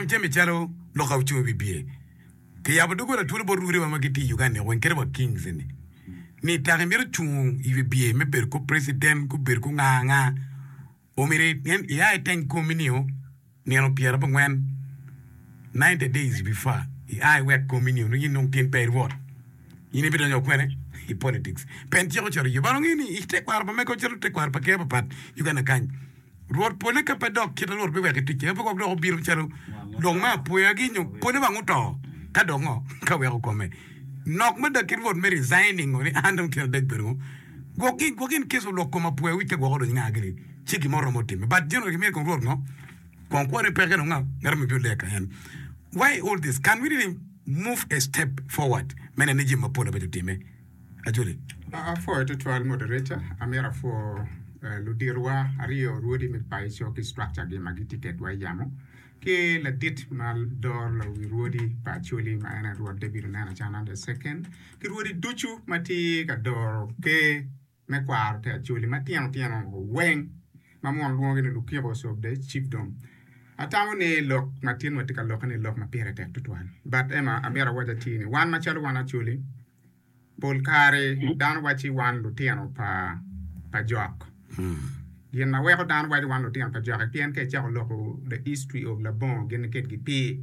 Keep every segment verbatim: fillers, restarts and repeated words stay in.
tem tem charo lo ka chu bi bi ke ya bu ko la tulu bo rure ma giti Uganda wen kere ba kings ni ni ta mir chu i bi me ber ko president ko ber ko nga nga o mire yen ya ten communio ni no pierre ba ngwen ninety days before I work communio no yin ken pay what yini bi dañu kwene i politics pen ci ko ci yu baro ngini ite kwar ba me ko ci te kwar pa ke ba pat Uganda kan ruot pone ka pa dok kita ruot be weke tike pa ko do biru charo dong ma pu ya gi nyu pone ba nguto ka dongo ka we ko kome nok ma da kir ruot me resigning ni andam ke de beru go ki go kin keso lo koma pu wi te go do nga gri chiki moro motime but jeno ki me ko ruot no kon ko re pege no nga ngar mi bi le ka hen why all this can we really move a step forward mena ne jima pone ba time ajuli uh, for the trial moderator amera for Uh, ludirwa ario ruodi mit paisio ki structure ge magi ticket wa yamo ke la dit mal dor la wi ruodi pa chuli ma ana ruod de biru nana chana the second ki ruodi duchu mati ka dor ke me kwar te chuli mati an tiano wen ma mon luongi ne lukiro so de chiefdom atawo ne lok matin mati ka lok ne lok ma pere te tutwan but ema amera waja tini wan ma chalo wana chuli bol kare dan wachi wan lutiano pa pa jok yen na weko dan wadi wan lo tian pa jare tien ke cha lo the history of la bon gen ke ki pi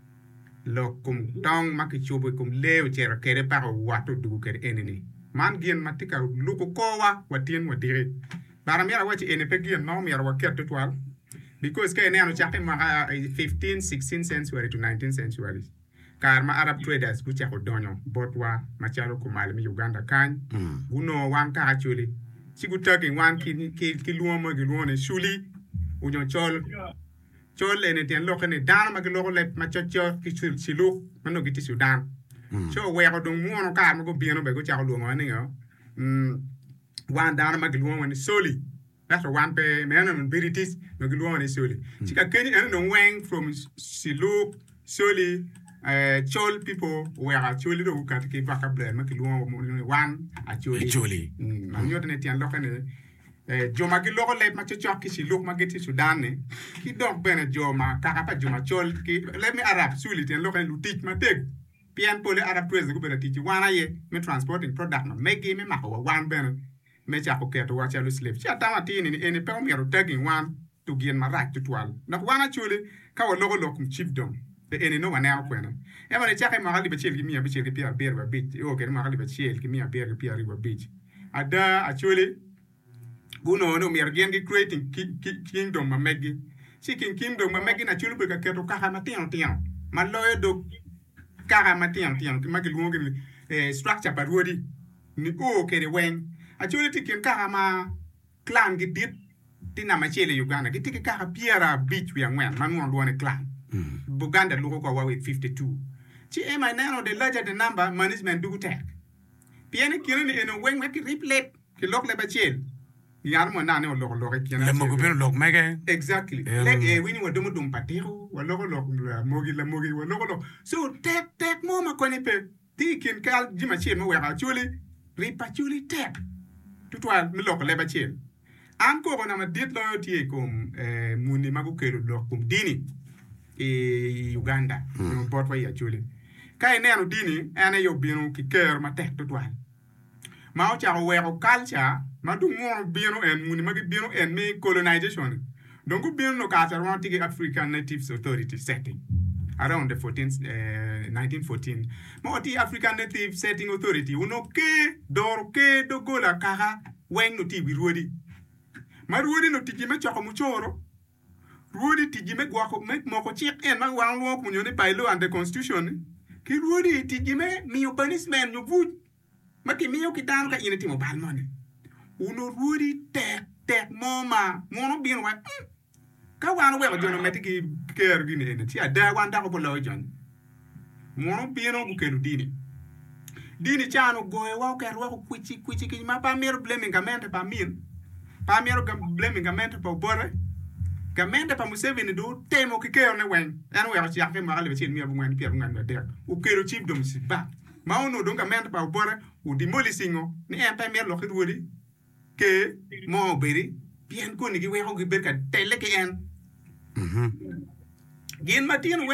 lo kum tong ma ki chubo kum leo cher kere pa wato du kere eneni man gen matika lu ko wa watien wa dire bara mera wati ene pe gen no mera wa ket toal because ke ne anu cha ma fifteen sixteen century to nineteen century kar ma arab traders ku cha ko donyo botwa ma chalo ko malmi Uganda kan uno wan ka actually sigutaki wan ki ki ki luomo ki luone shuli unyo chol chol ene tien lo kene dan ma ki lo le ma chocho ki chul silu mano ki ti Sudan so we ko dong mo no ka ma ko bieno be ko cha lo mo ni yo mm wan dan ma ki luomo ni soli that's one pe me no british no ki luomo ni soli sika keni ene no weng from silu soli uh, chol people were actually do kat ki vocabulary ma ki luomo wan actually actually man yo tane tian lokane eh joma ki loko le ma chocho ki si lok ma geti Sudan ne ki dok bene joma ka pa joma chol ki le mi arab suli tian lokane lu teach ma tek pian pole arab twez go bene teach wana ye me transporting product no megi me ma ko wan bene me cha ko keto wa cha lu slave cha tama tini ni ene pe o mi ro tagging wan to gien ma right to twal na wana chule ka wo loko lokum chiefdom ene no wana ko na e ma ne cha ma gali be chel ki mi be chel ki pia ber ba bit o ke ma gali be chel ki mi ber ki pia ri ba bit ada actually guno no mi argen ki creating kingdom ma megi seeking kingdom ma megi na chulu be ka keto ka ma tian tian ma loyo do ka ma tian tian ki ma ki luongi eh structure pa ruodi ni o ke de wen actually tikin ka ma clan gi dit tina ma chele Uganda ki tikin ka piera beach wi angwen ma no luone clan Buganda luko kwa wa fifty-two chi e ma nano de larger the number management do tech piene kire ni eno wen ma ki replate ki lok le bachel yar mo nane o lok lok ki na le mo ko ben lok mege exactly like e wini wo dum dum patero wo lok lok mogi la mogi wo lok lok so tek tek mo ma ko ni pe ti kin kal jima chen mo wa actually repatuli tek tutwa mi lok le bachel an ko na ma dit lo ti kom eh muni magu kero lok kum dini e Uganda no bot wa actually kai neno dini ene yo binu ki ker ma tek tutwa ma o cha we ko culture ma du mo binu en muni ma binu en me colonization donc binu no ka ta tigi African Natives Authority setting around the fourteenth uh, nineteen fourteen ma ti African Native Setting Authority uno ke dor ke do gola kaka wen no ti bi ruodi ma ruodi no tigi me choko mu choro ruodi tigi me gwa ko me mo ko chik en ma wan lo ko nyone bailo and the constitution ki ruodi tigi me mi punishment no bu ma ki mi yo ki dan ka ina ti mo bal mone uno ruodi tek tek mo ma mo no bin wa ka wan we ko jono meti ki ker gi ne ti ada wan da ko lo jon mo no bin no ku ke dini dini chano goe wa ka ro ko kwichi kwichi ki ma pa mer blaming gamente pa min pa mer blaming gamente pa bore gamente pa Museveni do temo ki ker ne wen en we ci yakfe ma ale ci mi bu ngani pier ngani de u kero chip dom si ba ma ono do gamente pa bore u demolisingo ni en pa mer lo ki wodi ke mo beri bien ko ni ki we ko ki berka tele ki en mhm gin matino